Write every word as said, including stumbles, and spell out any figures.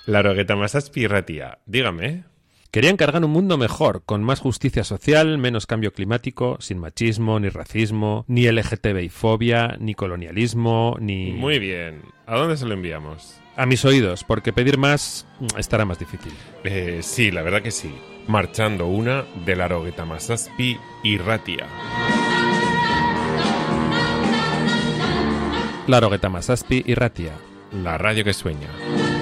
Larogueta Masazpi Irratia, dígame. Querían cargar un mundo mejor, con más justicia social, menos cambio climático, sin machismo, ni racismo, ni L G T B I fobia, ni colonialismo, ni... Muy bien. ¿A dónde se lo enviamos? A mis oídos, porque pedir más estará más difícil. Eh, sí, la verdad que sí. Marchando una de Larogueta Masazpi Irratia. Larogueta Masazpi Irratia. La radio que sueña.